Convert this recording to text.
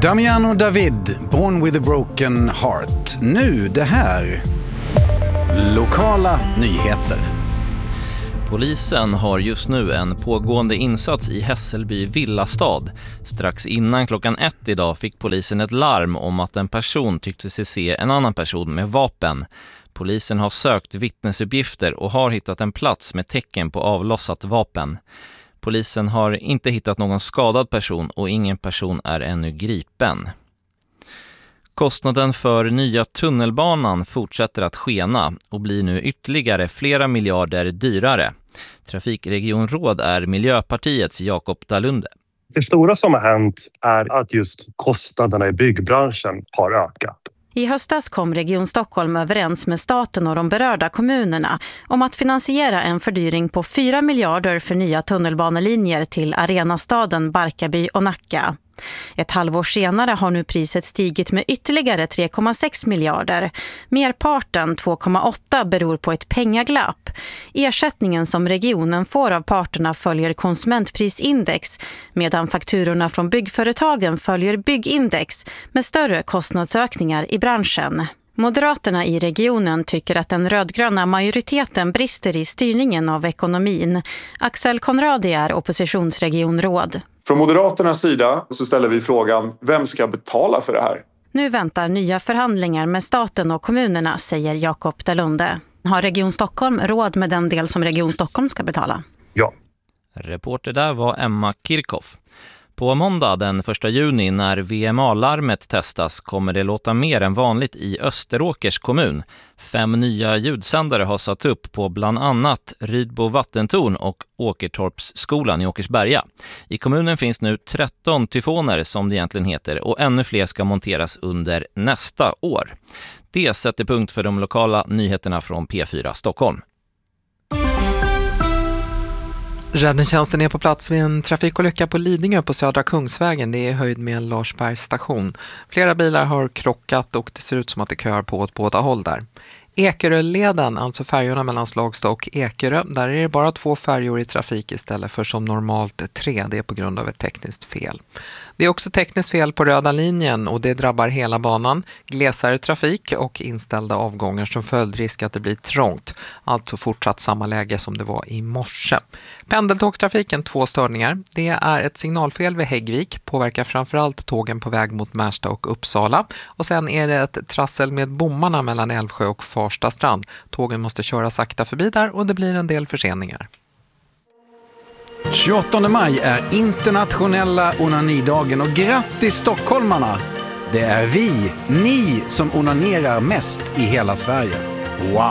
Damiano David, Born with a broken heart. Nu det här. Lokala nyheter. Polisen har just nu en pågående insats i Hässelby villastad. Strax innan klockan 1 idag fick polisen ett larm om att en person tyckte sig se en annan person med vapen. Polisen har sökt vittnesuppgifter och har hittat en plats med tecken på avlossat vapen. Polisen har inte hittat någon skadad person och ingen person är ännu gripen. Kostnaden för nya tunnelbanan fortsätter att skena och blir nu ytterligare flera miljarder dyrare. Trafikregionråd är Miljöpartiets Jakob Dalunde. Det stora som har hänt är att just kostnaderna i byggbranschen har ökat. I höstas kom Region Stockholm överens med staten och de berörda kommunerna om att finansiera en fördyring på 4 miljarder för nya tunnelbanelinjer till Arenastaden, Barkarby och Nacka. Ett halvår senare har nu priset stigit med ytterligare 3,6 miljarder. Merparten, 2,8, beror på ett pengaglapp. Ersättningen som regionen får av parterna följer konsumentprisindex, medan fakturorna från byggföretagen följer byggindex med större kostnadsökningar i branschen. Moderaterna i regionen tycker att den rödgröna majoriteten brister i styrningen av ekonomin. Axel Konradi är oppositionsregionråd. Från Moderaternas sida så ställer vi frågan, vem ska betala för det här? Nu väntar nya förhandlingar med staten och kommunerna, säger Jakob Dalunde. Har Region Stockholm råd med den del som Region Stockholm ska betala? Ja. Reporter där var Emma Kirchhoff. På måndag den 1 juni när VMA-larmet testas kommer det låta mer än vanligt i Österåkers kommun. 5 nya ljudsändare har satt upp på bland annat Rydbo vattentorn och Åkertorpsskolan i Åkersberga. I kommunen finns nu 13 tyfoner som det egentligen heter och ännu fler ska monteras under nästa år. Det sätter punkt för de lokala nyheterna från P4 Stockholm. Räddningstjänsten är på plats vid en trafikolycka på Lidingö på Södra Kungsvägen. Det är höjd med Larsbergs station. Flera bilar har krockat och det ser ut som att det kör på åt båda håll där. Ekeröleden, alltså färjorna mellan Slagsta och Ekerö, där är det bara 2 färjor i trafik istället för som normalt 3. Det är på grund av ett tekniskt fel. Det är också tekniskt fel på röda linjen och det drabbar hela banan. Glesare trafik och inställda avgångar som följdrisk att det blir trångt. Alltså fortsatt samma läge som det var i morse. Pendeltågstrafiken 2 störningar. Det är ett signalfel vid Häggvik. Påverkar framförallt tågen på väg mot Märsta och Uppsala. Och sen är det ett trassel med bommarna mellan Älvsjö och Farsta strand. Tågen måste köra sakta förbi där och det blir en del förseningar. 28 maj är internationella onanidagen och grattis stockholmarna! Det är ni som onanerar mest i hela Sverige. Wow!